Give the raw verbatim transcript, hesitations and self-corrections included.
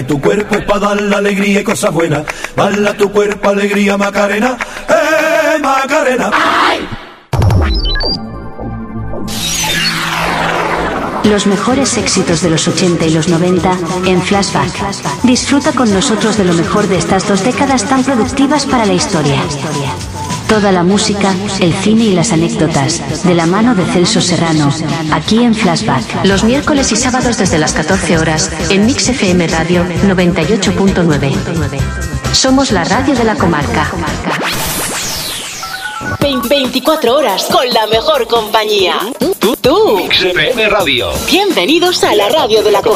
tu cuerpo para dar la alegría y cosas buenas. Baila tu cuerpo, alegría, Macarena. ¡Eh, Macarena! ¡Ay! Los mejores éxitos de los ochenta y los noventa en Flashback. Disfruta con nosotros de lo mejor de estas dos décadas tan productivas para la historia. Toda la música, el cine y las anécdotas, de la mano de Celso Serrano, aquí en Flashback. Los miércoles y sábados desde las catorce horas, en Mix F M Radio noventa y ocho punto nueve. Somos la radio de la comarca. veinticuatro horas con la mejor compañía. Tú, tú. Mix F M Radio. Bienvenidos a la radio de la comarca.